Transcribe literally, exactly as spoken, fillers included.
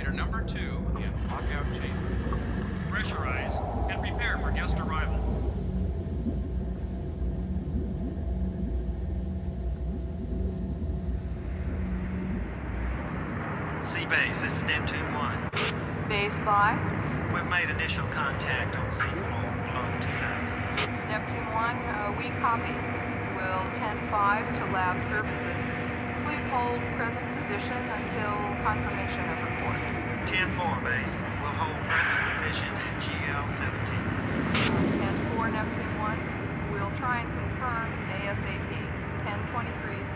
Elevator number two in lockout chamber. Pressurize and prepare for guest arrival. C-Base, this is Neptune one. Base by? We've made initial contact on seafloor below two thousand. Neptune one, uh, we copy. We'll ten five to lab services. Please hold present position until confirmation of report. ten four, Base. We'll hold present position at G L seventeen. ten four, Neptune one. We'll try and confirm ASAP. ten twenty-three.